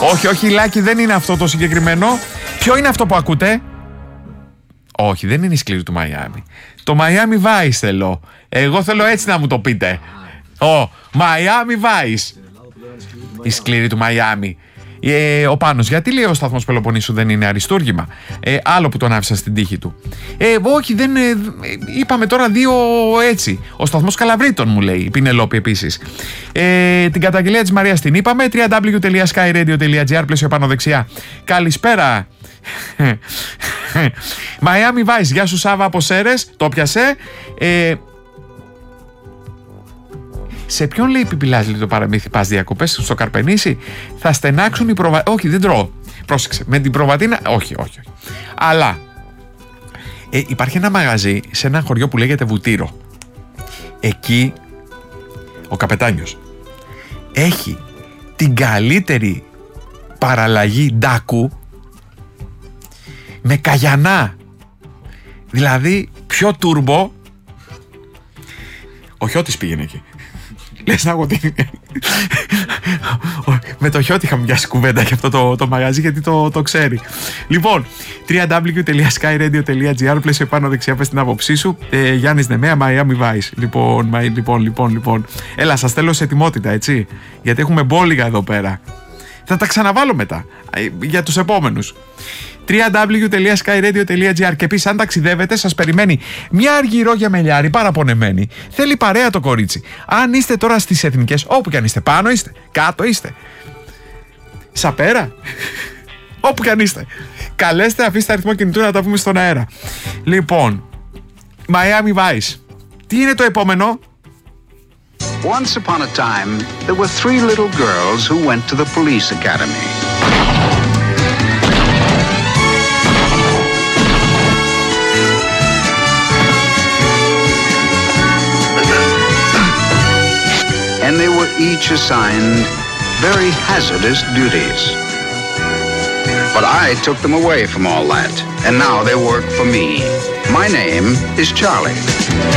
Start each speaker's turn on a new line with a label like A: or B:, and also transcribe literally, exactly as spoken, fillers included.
A: Όχι, όχι, Λάκη, δεν είναι αυτό το συγκεκριμένο. Ποιο είναι αυτό που ακούτε? Όχι, δεν είναι η σκληρή του Μαϊάμι. Το Miami Vice θέλω. Εγώ θέλω έτσι να μου το πείτε. Ο Miami Vice. Η σκληρή του Μαϊάμι. Ε, ο Πάνος, γιατί λέει ο σταθμός Πελοποννήσου δεν είναι αριστούργημα? Ε, άλλο που τον άφησα στην τύχη του. Ε, όχι, δεν. Ε, είπαμε τώρα δύο έτσι. Ο σταθμός Καλαβρίτων μου λέει η Πινελόπη επίσης. Ε, την καταγγελία της Μαρίας την είπαμε. double-u double-u double-u τελεία sky radio τελεία gr, πλαίσιο πάνω δεξιά. Καλησπέρα. Miami Vice, γεια σου Σάβα από Σέρες. Το πιασε. Ε, Σε ποιον λέει πιπιλάζει το παραμύθι? Πας διακοπές στο Καρπενήσι? Θα στενάξουν οι προβα... Όχι, δεν τρώω. Πρόσεξε. Με την προβατίνα. Όχι, όχι, όχι. Αλλά ε, υπάρχει ένα μαγαζί σε ένα χωριό που λέγεται Βουτύρο. Εκεί ο καπετάνιος έχει την καλύτερη παραλλαγή ντάκου με καγιανά. Δηλαδή πιο τούρμπο. Ο Χιώτης πήγαινε εκεί. Λες να ότι με το Χιώτη είχαμε πιάσει κουβέντα για αυτό το, το μαγαζί, γιατί το, το ξέρει. Λοιπόν, double-u double-u double-u τελεία sky radio τελεία gr, πλαίσιο πάνω δεξιά, πες την άποψή σου. ε, Γιάννης Νεμέα, Miami Vice. Λοιπόν, λοιπόν, λοιπόν, λοιπόν. Έλα, σας θέλω σε ετοιμότητα, έτσι, γιατί έχουμε μπόλιγα εδώ πέρα. Θα τα ξαναβάλω μετά για τους επόμενους. double-u double-u double-u τελεία sky radio τελεία gr. Και επίσης, αν ταξιδεύετε, σας περιμένει μια αργυρό γεμελιάρη παραπονεμένη. Θέλει παρέα το κορίτσι. Αν είστε τώρα στις εθνικές, όπου και αν είστε, πάνω είστε, κάτω είστε, σαπέρα, όπου και αν είστε, καλέστε, αφήστε αριθμό κινητού να τα πούμε στον αέρα. Λοιπόν, Miami Vice. Τι είναι το επόμενο?
B: Once upon a time, there were three little girls who went to the police academy. And they were each assigned very hazardous duties. But I took them away from all that, and now they work for me. My name is Charlie.